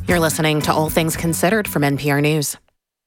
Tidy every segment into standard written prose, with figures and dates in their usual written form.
You're listening to All Things Considered from NPR News.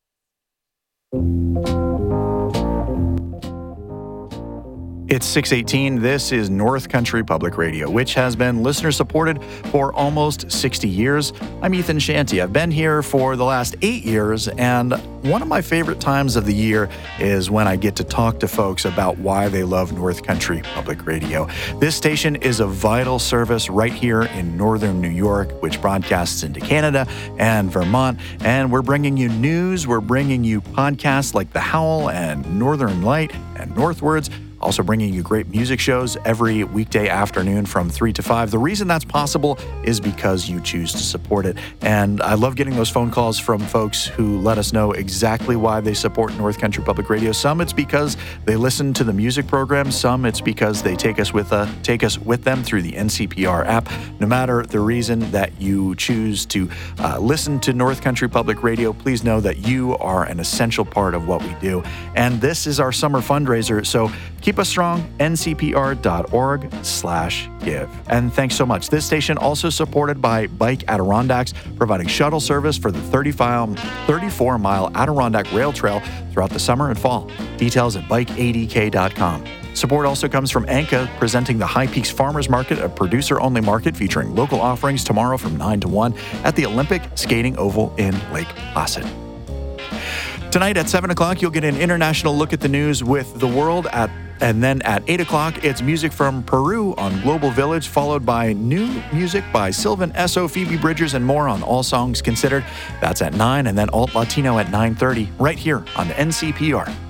It's 6:18. This is North Country Public Radio, which has been listener-supported for almost 60 years. I'm Ethan Shanty. I've been here for the last 8 years, and one of my favorite times of the year is when I get to talk to folks about why they love North Country Public Radio. This station is a vital service right here in northern New York, which broadcasts into Canada and Vermont, and we're bringing you news, we're bringing you podcasts like The Howl and Northern Light and Northwards, also bringing you great music shows every weekday afternoon from 3 to 5. The reason that's possible is because you choose to support it. And I love getting those phone calls from folks who let us know exactly why they support North Country Public Radio. Some it's because they listen to the music program. Some it's because they take us with them through the NCPR app. No matter the reason that you choose to listen to North Country Public Radio, please know that you are an essential part of what we do. And this is our summer fundraiser, so keep us strong, ncpr.org/give. And thanks so much. This station also supported by Bike Adirondacks, providing shuttle service for the 34-mile Adirondack Rail Trail throughout the summer and fall. Details at bikeadk.com. Support also comes from Anka, presenting the High Peaks Farmers Market, a producer-only market featuring local offerings tomorrow from 9 to 1 at the Olympic Skating Oval in Lake Placid. Tonight at 7 o'clock, you'll get an international look at the news with The World and then at 8 o'clock, it's music from Peru on Global Village, followed by new music by Sylvan Esso, Phoebe Bridgers, and more on All Songs Considered. That's at 9, and then Alt Latino at 9:30, right here on NCPR.